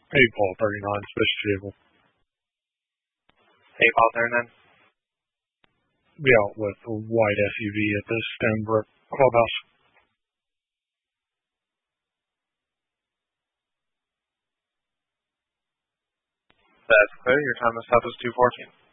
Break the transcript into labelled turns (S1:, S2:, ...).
S1: Hey, Paul 39, Special Vehicle.
S2: Hey, Paul 39.
S1: Be out with a white SUV at the Stonebrook Clubhouse.
S2: That's clear. Your time is 2:14.